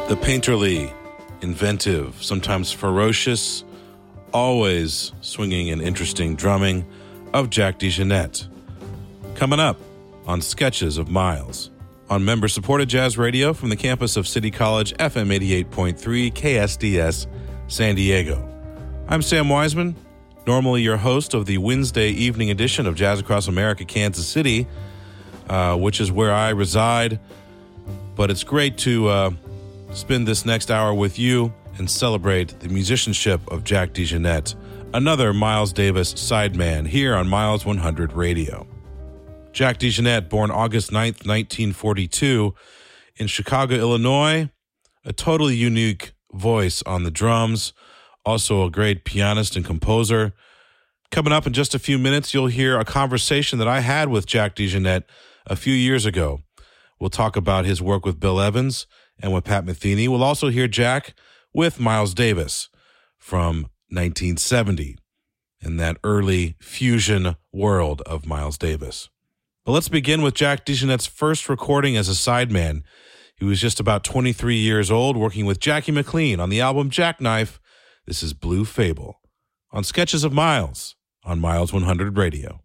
The painterly, inventive, sometimes ferocious, always swinging and interesting drumming of Jack DeJohnette. Coming up on Sketches of Miles on member-supported jazz radio from the campus of City College FM 88.3 KSDS San Diego. I'm Sam Wiseman, normally your host of the Wednesday evening edition of Jazz Across America, Kansas City, which is where I reside. But it's great to spend this next hour with you and celebrate the musicianship of Jack DeJohnette, another Miles Davis sideman here on Miles 100 Radio. Jack DeJohnette, born August 9th, 1942, in Chicago, Illinois, a totally unique voice on the drums, also a great pianist and composer. Coming up in just a few minutes, you'll hear a conversation that I had with Jack DeJohnette a few years ago. We'll talk about his work with Bill Evans and with Pat Metheny. We'll also hear Jack with Miles Davis from 1970 in that early fusion world of Miles Davis. But let's begin with Jack DeJohnette's first recording as a sideman. He was just about 23 years old, working with Jackie McLean on the album Jackknife. This is Blue Fable on Sketches of Miles on Miles 100 Radio.